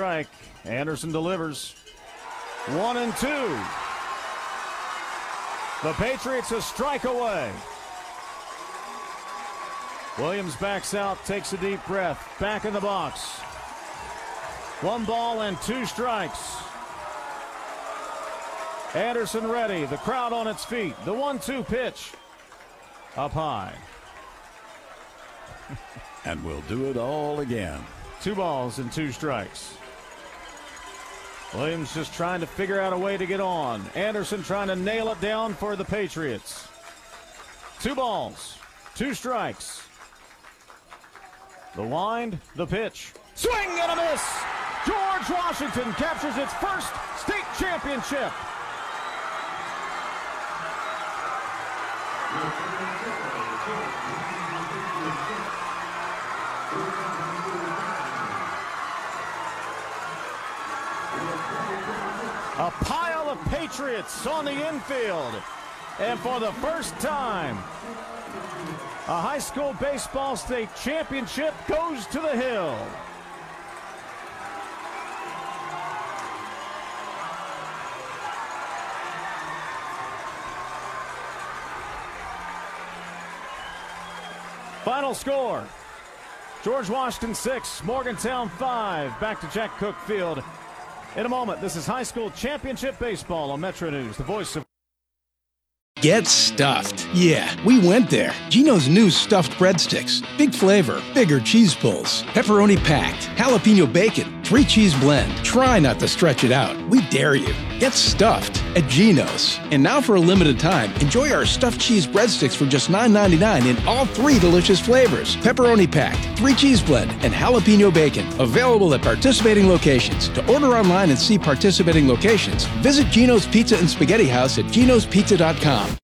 strike. Anderson delivers. 1-2. The Patriots a strike away. Williams backs out, takes a deep breath. Back in the box. 1 ball and 2 strikes. Anderson ready. The crowd on its feet. The 1-2 pitch. Up high. And we'll do it all again. 2 balls and 2 strikes. Williams just trying to figure out a way to get on. Anderson trying to nail it down for the Patriots. 2 balls, 2 strikes. The wind, the pitch. Swing and a miss. George Washington captures its first state championship. A pile of Patriots on the infield. And for the first time, a high school baseball state championship goes to the Hill. Final score, George Washington 6, Morgantown 5. Back to Jack Cook Field in a moment. This is high school championship baseball on Metro News, the voice of... Get stuffed. Yeah, we went there. Geno's new stuffed breadsticks. Big flavor, bigger cheese pulls, pepperoni packed, jalapeno bacon, 3 cheese blend. Try not to stretch it out. We dare you. Get stuffed at Geno's. And now for a limited time, enjoy our stuffed cheese breadsticks for just $9.99 in all 3 delicious flavors. Pepperoni packed, 3 cheese blend, and jalapeno bacon. Available at participating locations. To order online and see participating locations, visit Geno's Pizza and Spaghetti House at genospizza.com.